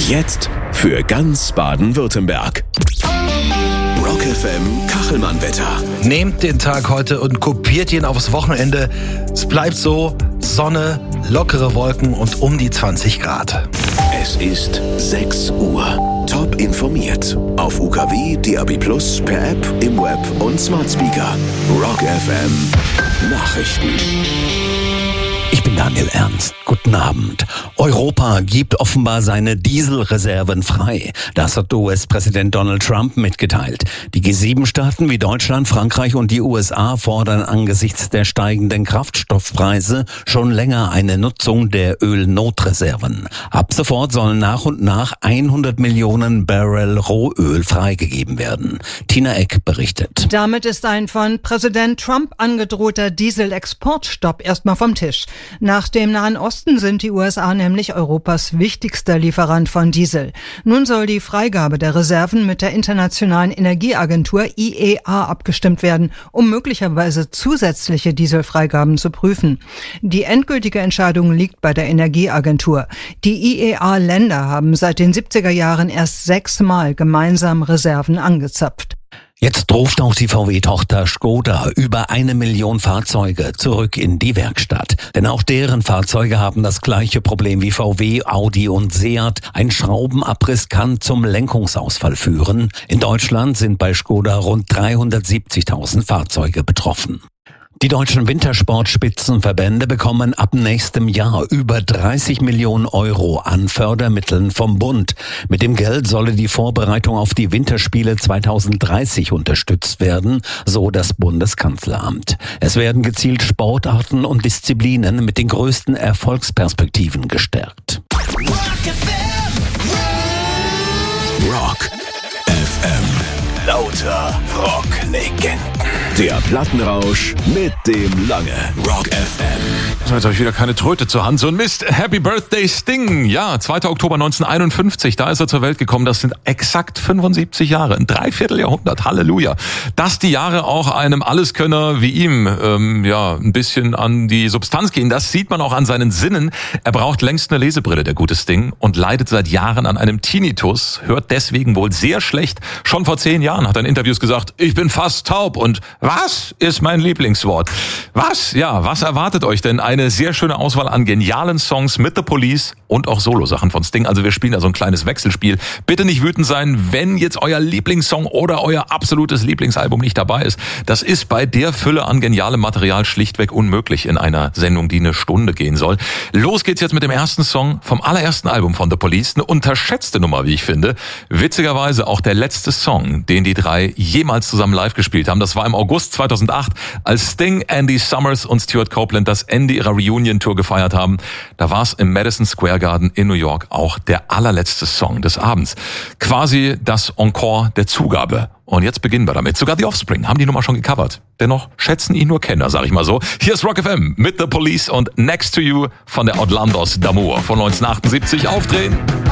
Jetzt für ganz Baden-Württemberg. Rock FM Kachelmann-Wetter. Nehmt den Tag heute und kopiert ihn aufs Wochenende. Es bleibt so, Sonne, lockere Wolken und um die 20 Grad. Es ist 6 Uhr. Top informiert. Auf UKW, DAB+, per App, im Web und Smart Speaker. Rock FM Nachrichten. Ich bin Daniel Ernst. Guten Abend. Europa gibt offenbar seine Dieselreserven frei. Das hat US-Präsident Donald Trump mitgeteilt. Die G7-Staaten wie Deutschland, Frankreich und die USA fordern angesichts der steigenden Kraftstoffpreise schon länger eine Nutzung der Ölnotreserven. Ab sofort sollen nach und nach 100 Millionen Barrel Rohöl freigegeben werden. Tina Eck berichtet. Damit ist ein von Präsident Trump angedrohter Dieselexportstopp erstmal vom Tisch. Nach dem Nahen Osten sind die USA nämlich Europas wichtigster Lieferant von Diesel. Nun soll die Freigabe der Reserven mit der Internationalen Energieagentur IEA abgestimmt werden, um möglicherweise zusätzliche Dieselfreigaben zu prüfen. Die endgültige Entscheidung liegt bei der Energieagentur. Die IEA-Länder haben seit den 70er Jahren erst 6 Mal gemeinsam Reserven angezapft. Jetzt ruft auch die VW-Tochter Škoda über 1 Million Fahrzeuge zurück in die Werkstatt. Denn auch deren Fahrzeuge haben das gleiche Problem wie VW, Audi und Seat. Ein Schraubenabriss kann zum Lenkungsausfall führen. In Deutschland sind bei Škoda rund 370.000 Fahrzeuge betroffen. Die deutschen Wintersportspitzenverbände bekommen ab nächstem Jahr über 30 Millionen Euro an Fördermitteln vom Bund. Mit dem Geld solle die Vorbereitung auf die Winterspiele 2030 unterstützt werden, so das Bundeskanzleramt. Es werden gezielt Sportarten und Disziplinen mit den größten Erfolgsperspektiven gestärkt. Rock FM. Lauter Rocklegenden. Der Plattenrausch mit dem Lange. Rock FM. Jetzt habe ich wieder keine Tröte zur Hand. So ein Mist. Happy Birthday Sting. Ja, 2. Oktober 1951, da ist er zur Welt gekommen. Das sind exakt 75 Jahre. Ein Dreivierteljahrhundert. Halleluja. Dass die Jahre auch einem Alleskönner wie ihm ein bisschen an die Substanz gehen, das sieht man auch an seinen Sinnen. Er braucht längst eine Lesebrille, der gute Sting, und leidet seit Jahren an einem Tinnitus, hört deswegen wohl sehr schlecht. Schon vor 10 Jahren hat er in Interviews gesagt, ich bin fast taub. Und was ist mein Lieblingswort? Was? Ja, was erwartet euch denn? Eine sehr schöne Auswahl an genialen Songs mit The Police und auch Solosachen von Sting. Also wir spielen da so ein kleines Wechselspiel. Bitte nicht wütend sein, wenn jetzt euer Lieblingssong oder euer absolutes Lieblingsalbum nicht dabei ist. Das ist bei der Fülle an genialem Material schlichtweg unmöglich in einer Sendung, die 1 Stunde gehen soll. Los geht's jetzt mit dem ersten Song vom allerersten Album von The Police. Eine unterschätzte Nummer, wie ich finde. Witzigerweise auch der letzte Song, den die 3 jemals zusammen live gespielt haben. Das war im August 2008, als Sting, Andy Summers und Stuart Copeland das Ende ihrer Reunion-Tour gefeiert haben. Da war es im Madison Square Garden in New York auch der allerletzte Song des Abends. Quasi das Encore der Zugabe. Und jetzt beginnen wir damit. Sogar The Offspring haben die Nummer schon gecovert. Dennoch schätzen ihn nur Kenner, sag ich mal so. Hier ist Rock FM mit The Police und Next to You von der Outlandos d'Amour von 1978. Aufdrehen.